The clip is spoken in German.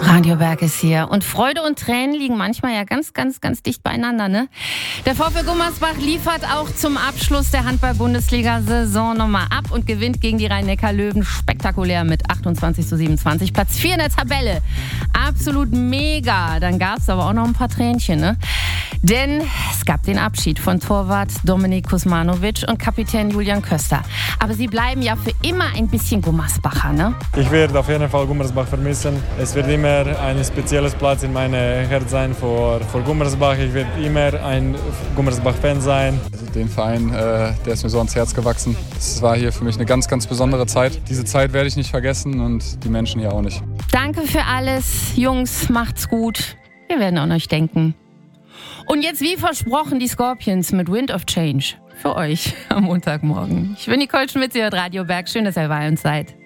Radio Berg ist hier. Und Freude und Tränen liegen manchmal ja ganz dicht beieinander, ne? Der VfL Gummersbach liefert auch zum Abschluss der Handball-Bundesliga-Saison nochmal ab und gewinnt gegen die Rhein-Neckar-Löwen spektakulär mit 28:27. Platz 4 in der Tabelle. Absolut mega. Dann gab es aber auch noch ein paar Tränchen, ne? Denn es gab den Abschied von Torwart Dominik Kuzmanovic und Kapitän Julian Köster. Aber sie bleiben ja für immer ein bisschen Gummersbacher, ne? Ich werde auf jeden Fall Gummersbach vermissen. Es wird immer ein spezielles Platz in meinem Herz sein für Gummersbach. Ich werde immer ein Gummersbach-Fan sein. Also den Verein, der ist mir so ans Herz gewachsen. Das war hier für mich eine ganz besondere Zeit. Diese Zeit werde ich nicht vergessen und die Menschen hier auch nicht. Danke für alles. Jungs, macht's gut. Wir werden an euch denken. Und jetzt wie versprochen die Scorpions mit Wind of Change für euch am Montagmorgen. Ich bin Nicole Schmitz, ihr hört Radio Berg. Schön, dass ihr bei uns seid.